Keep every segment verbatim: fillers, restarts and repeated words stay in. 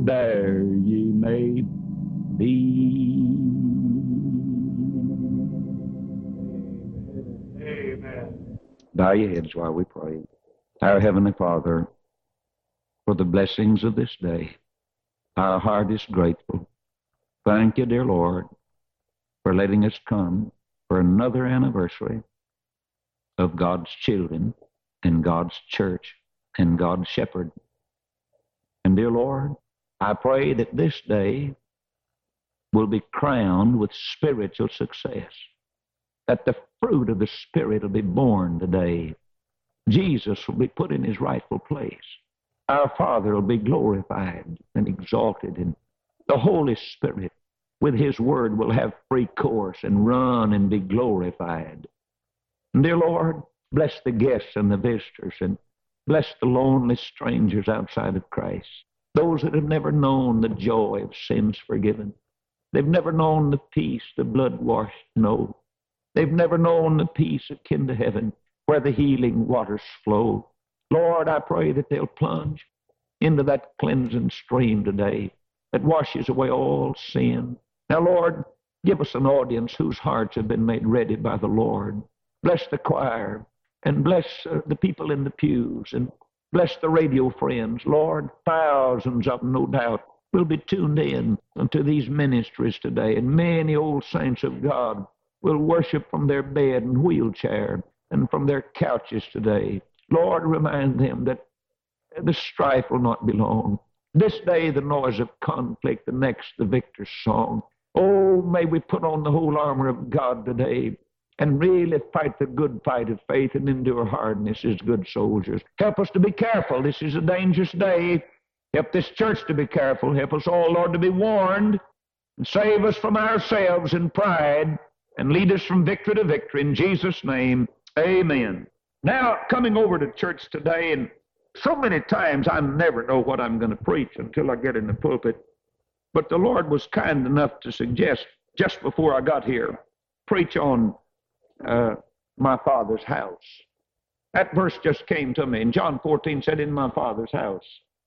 there ye may be. Amen. Bow your heads while we pray. Our Heavenly Father, for the blessings of this day, our heart is grateful. Thank you, dear Lord, for letting us come for another anniversary of God's children and God's church and God's shepherd. And dear Lord, I pray that this day will be crowned with spiritual success, that the fruit of the Spirit will be born today. Jesus will be put in his rightful place. Our Father will be glorified and exalted, and the Holy Spirit with his word will have free course and run and be glorified. And dear Lord, bless the guests and the visitors, and bless the lonely strangers outside of Christ, those that have never known the joy of sins forgiven. They've never known the peace the blood-washed know. They've never known the peace akin to heaven, where the healing waters flow. Lord, I pray that they'll plunge into that cleansing stream today that washes away all sin. Now, Lord, give us an audience whose hearts have been made ready by the Lord. Bless the choir, and bless uh, the people in the pews, and bless the radio friends. Lord, thousands of them, no doubt, will be tuned in to these ministries today, and many old saints of God will worship from their bed and wheelchair and from their couches today. Lord, remind them that the strife will not be long. This day the noise of conflict, the next the victor's song. Oh, may we put on the whole armor of God today and really fight the good fight of faith and endure hardness as good soldiers. Help us to be careful. This is a dangerous day. Help this church to be careful. Help us all, Lord, to be warned, and save us from ourselves and pride, and lead us from victory to victory. In Jesus' name, amen. Now, coming over to church today, and so many times I never know what I'm going to preach until I get in the pulpit. But the Lord was kind enough to suggest, just before I got here, preach on uh, my Father's house. That verse just came to me. And John fourteen said, in my Father's house.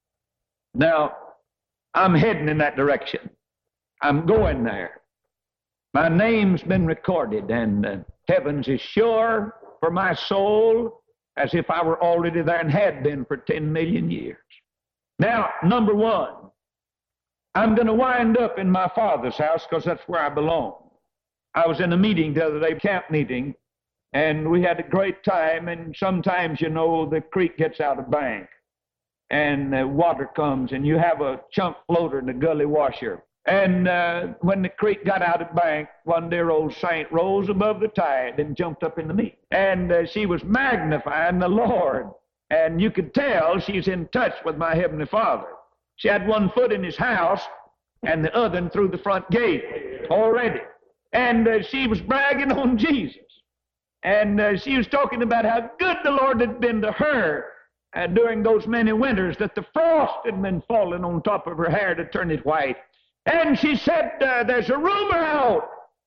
Now, I'm heading in that direction. I'm going there. My name's been recorded, and uh, heavens is sure for my soul as if I were already there and had been for ten million years. Now, number one, I'm going to wind up in my Father's house because that's where I belong. I was in a meeting the other day, camp meeting, and we had a great time, and sometimes, you know, the creek gets out of bank, and uh, water comes, and you have a chunk floater in the gully washer. And uh, when the creek got out of bank, one dear old saint rose above the tide and jumped up in the meat. And uh, she was magnifying the Lord. And you could tell she's in touch with my Heavenly Father. She had one foot in his house and the other through the front gate already. And uh, she was bragging on Jesus. And uh, she was talking about how good the Lord had been to her uh, during those many winters, that the frost had been falling on top of her hair to turn it white. And she said, uh, there's a rumor out.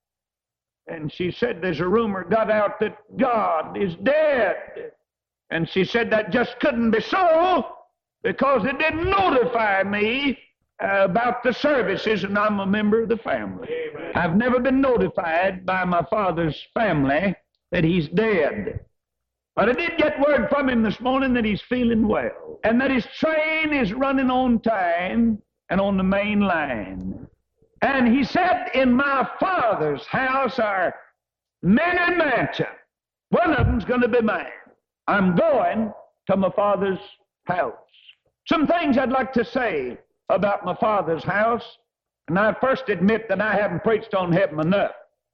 And she said, there's a rumor got out that God is dead. And she said that just couldn't be so because it didn't notify me uh, about the services, and I'm a member of the family. Amen. I've never been notified by my father's family that he's dead. But I did get word from him this morning that he's feeling well, and that his train is running on time and on the main line. And he said, in my Father's house are many mansions. One of them's going to be mine. I'm going to my Father's house. Some things I'd like to say about my Father's house, and I first admit that I haven't preached on heaven enough.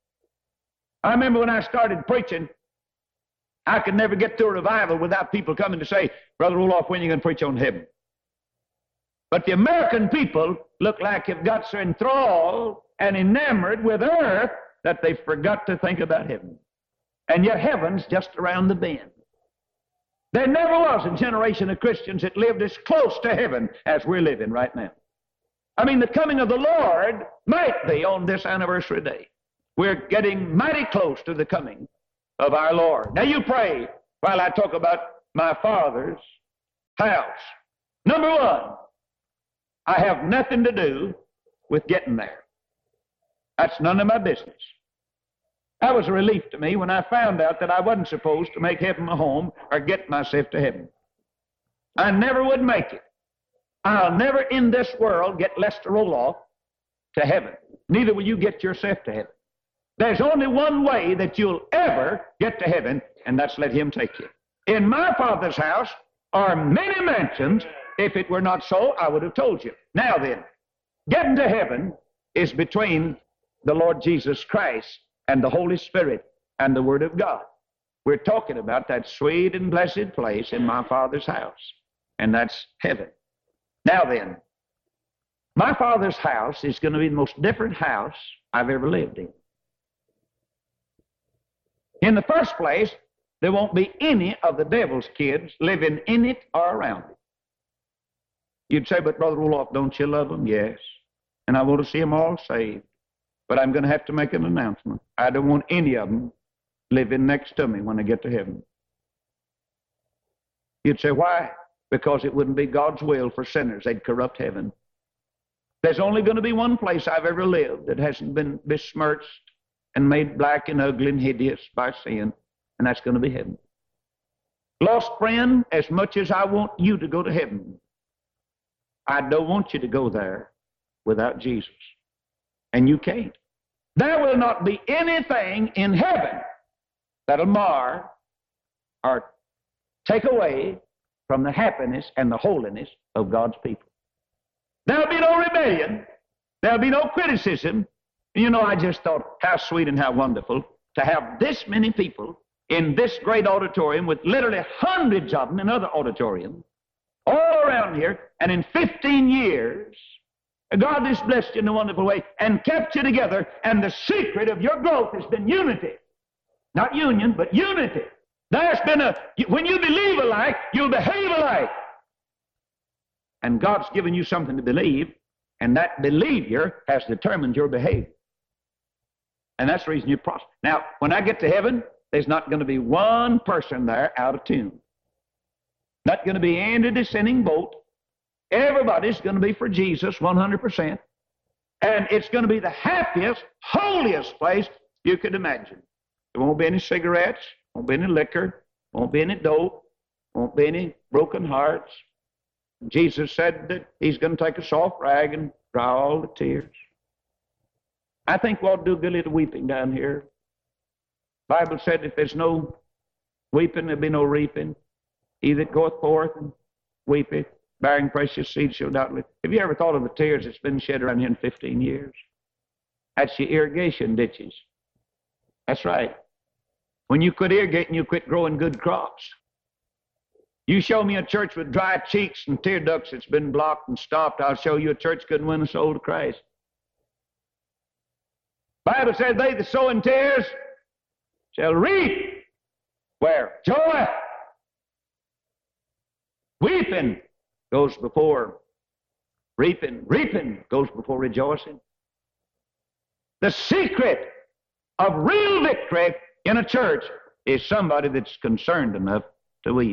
I remember when I started preaching, I could never get to a revival without people coming to say, Brother Roloff, when are you going to preach on heaven? But the American people look like they've got so enthralled and enamored with earth that they forgot to think about heaven. And yet heaven's just around the bend. There never was a generation of Christians that lived as close to heaven as we're living right now. I mean, the coming of the Lord might be on this anniversary day. We're getting mighty close to the coming of our Lord. Now you pray while I talk about my Father's house. Number one, I have nothing to do with getting there. That's none of my business. That was a relief to me when I found out that I wasn't supposed to make heaven my home or get myself to heaven. I never would make it. I'll never in this world get less to roll off to heaven. Neither will you get yourself to heaven. There's only one way that you'll ever get to heaven, and that's let Him take you. In my Father's house are many mansions. If it were not so, I would have told you. Now then, getting to heaven is between the Lord Jesus Christ and the Holy Spirit and the Word of God. We're talking about that sweet and blessed place in my Father's house, and that's heaven. Now then, my Father's house is going to be the most different house I've ever lived in. In the first place, there won't be any of the devil's kids living in it or around it. You'd say, but Brother Roloff, don't you love them? Yes. And I want to see them all saved. But I'm going to have to make an announcement. I don't want any of them living next to me when I get to heaven. You'd say, why? Because it wouldn't be God's will for sinners. They'd corrupt heaven. There's only going to be one place I've ever lived that hasn't been besmirched and made black and ugly and hideous by sin, and that's going to be heaven. Lost friend, as much as I want you to go to heaven, I don't want you to go there without Jesus. And you can't. There will not be anything in heaven that'll mar or take away from the happiness and the holiness of God's people. There'll be no rebellion. There'll be no criticism. You know, I just thought, how sweet and how wonderful to have this many people in this great auditorium with literally hundreds of them in other auditoriums all around here, and in fifteen years, God has blessed you in a wonderful way and kept you together, and the secret of your growth has been unity. Not union, but unity. There's been a, when you believe alike, you'll behave alike. And God's given you something to believe, and that behavior has determined your behavior. And that's the reason you prosper. Now, when I get to heaven, there's not going to be one person there out of tune. Not going to be any dissenting vote. Everybody's going to be for Jesus one hundred percent. And it's going to be the happiest, holiest place you could imagine. There won't be any cigarettes, won't be any liquor, won't be any dope, won't be any broken hearts. Jesus said that He's going to take a soft rag and dry all the tears. I think we'll do a good little weeping down here. The Bible said if there's no weeping, there'll be no reaping. He that goeth forth and weepeth, bearing precious seed shall doubtless. Have you ever thought of the tears that's been shed around here in fifteen years? That's your irrigation ditches. That's right. When you quit irrigating, you quit growing good crops. You show me a church with dry cheeks and tear ducts that's been blocked and stopped, I'll show you a church couldn't win a soul to Christ. The Bible says, they that sow in tears shall reap. Where? Joy. Weeping goes before reaping. Reaping goes before rejoicing. The secret of real victory in a church is somebody that's concerned enough to weep.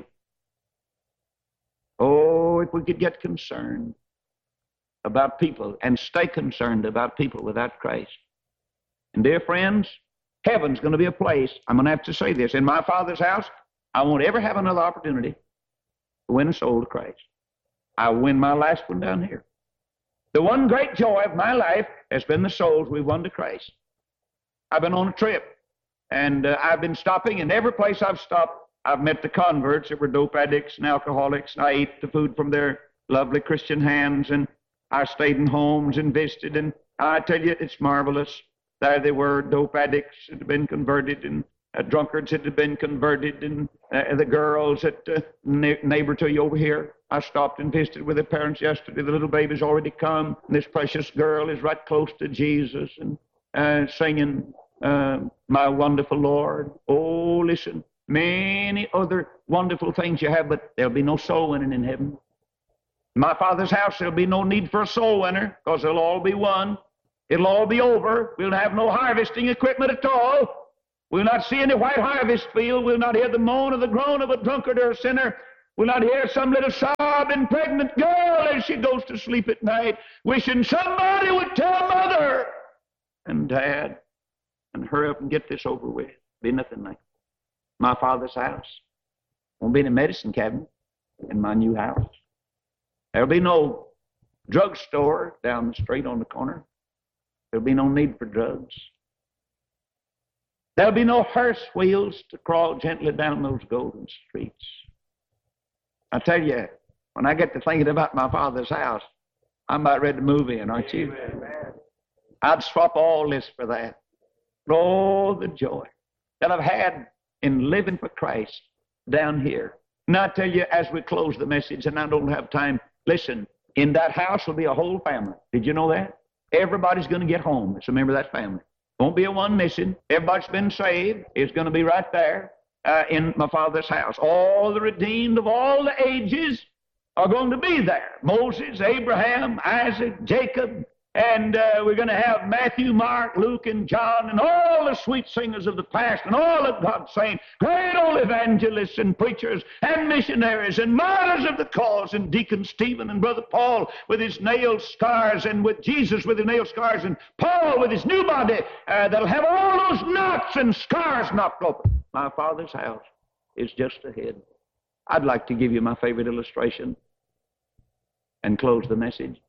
Oh, if we could get concerned about people and stay concerned about people without Christ. And dear friends, heaven's going to be a place, I'm going to have to say this, in my Father's house, I won't ever have another opportunity to win a soul to Christ. I'll win my last one down here. The one great joy of my life has been the souls we won to Christ. I've been on a trip, and uh, I've been stopping, and every place I've stopped, I've met the converts that were dope addicts and alcoholics, and I ate the food from their lovely Christian hands, and I stayed in homes and visited, and I tell you, it's marvelous. There they were, dope addicts that had been converted, and uh, drunkards that had been converted, and uh, the girls that uh, ne- neighbor to you over here. I stopped and visited with their parents yesterday. The little baby's already come, and this precious girl is right close to Jesus and uh, singing, uh, My Wonderful Lord. Oh, listen. Many other wonderful things you have, but there'll be no soul winning in heaven. In my Father's house, there'll be no need for a soul winner, because they'll all be one. It'll all be over. We'll have no harvesting equipment at all. We'll not see any white harvest field. We'll not hear the moan or the groan of a drunkard or a sinner. We'll not hear some little sobbing pregnant girl as she goes to sleep at night, wishing somebody would tell Mother and Dad and hurry up and get this over with. Be nothing like my Father's house. Won't be any medicine cabinet in my new house. There'll be no drugstore down the street on the corner. There'll be no need for drugs. There'll be no hearse wheels to crawl gently down those golden streets. I tell you, when I get to thinking about my Father's house, I'm about ready to move in, aren't you? Amen. I'd swap all this for that. Oh, the joy that I've had in living for Christ down here. Now I tell you, as we close the message, and I don't have time, listen, in that house will be a whole family. Did you know that? Everybody's going to get home as a member of that family. Won't be a one missing. Everybody's been saved. It's going to be right there uh, in my Father's house. All the redeemed of all the ages are going to be there. Moses, Abraham, Isaac, Jacob, and uh, we're going to have Matthew, Mark, Luke, and John, and all the sweet singers of the past, and all of God's saints, great old evangelists and preachers and missionaries and martyrs of the cause, and Deacon Stephen and Brother Paul with his nail scars, and with Jesus with his nail scars, and Paul with his new body uh, that'll have all those knots and scars knocked open. My Father's house is just ahead. I'd like to give you my favorite illustration and close the message.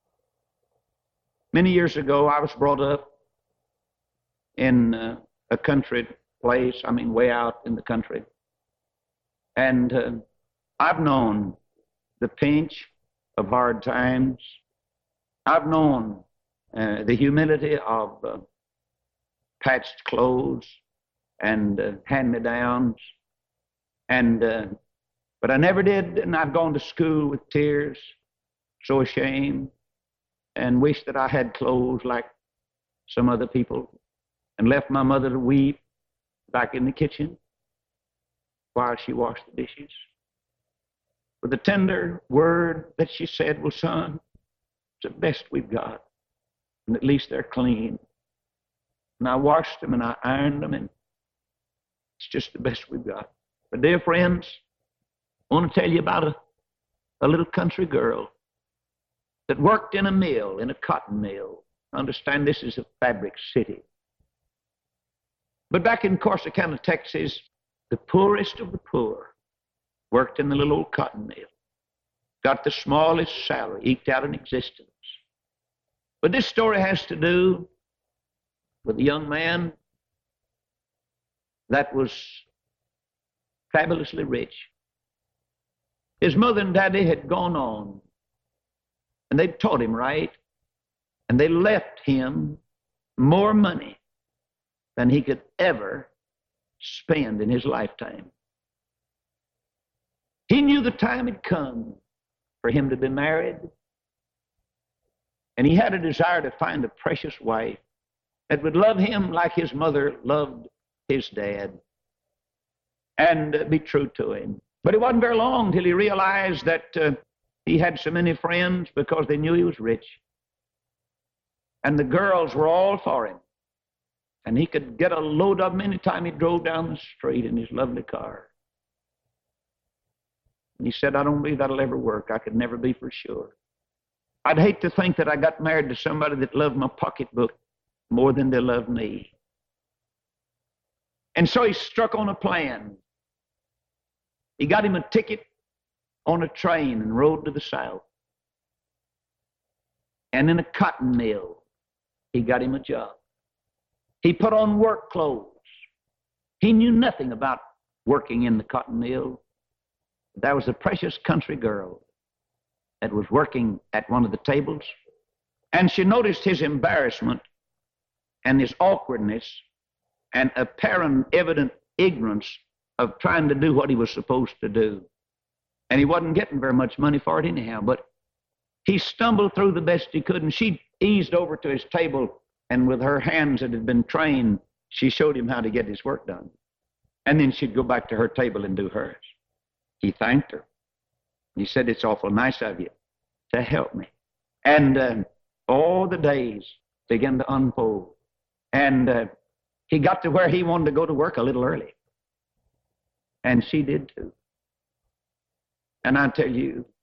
Many years ago, I was brought up in uh, a country place, I mean way out in the country. And uh, I've known the pinch of hard times. I've known uh, the humility of uh, patched clothes and uh, hand-me-downs. And, uh, but I never did, and I've gone to school with tears, so ashamed, and wish that I had clothes like some other people, and left my mother to weep back in the kitchen while she washed the dishes. With a tender word that she said, well, son, it's the best we've got, and at least they're clean. And I washed them and I ironed them, and it's just the best we've got. But dear friends, I want to tell you about a, a little country girl that worked in a mill, in a cotton mill. Understand, this is a fabric city. But back in Corsicana, Texas, the poorest of the poor worked in the little old cotton mill, got the smallest salary, eked out an existence. But this story has to do with a young man that was fabulously rich. His mother and daddy had gone on, and they'd taught him right, and they left him more money than he could ever spend in his lifetime. He knew the time had come for him to be married, and he had a desire to find a precious wife that would love him like his mother loved his dad and uh, be true to him. But it wasn't very long till he realized that uh, he had so many friends because they knew he was rich. And the girls were all for him. And he could get a load of them any time he drove down the street in his lovely car. And he said, I don't believe that'll ever work. I could never be for sure. I'd hate to think that I got married to somebody that loved my pocketbook more than they loved me. And so he struck on a plan. He got him a ticket on a train and rode to the south. And in a cotton mill, he got him a job. He put on work clothes. He knew nothing about working in the cotton mill. There was a precious country girl that was working at one of the tables, and she noticed his embarrassment and his awkwardness and apparent evident ignorance of trying to do what he was supposed to do. And he wasn't getting very much money for it anyhow, but he stumbled through the best he could, and she eased over to his table, and with her hands that had been trained, she showed him how to get his work done. And then she'd go back to her table and do hers. He thanked her. He said, it's awful nice of you to help me. And uh, all the days began to unfold. And uh, he got to where he wanted to go to work a little early. And she did too. And I tell you,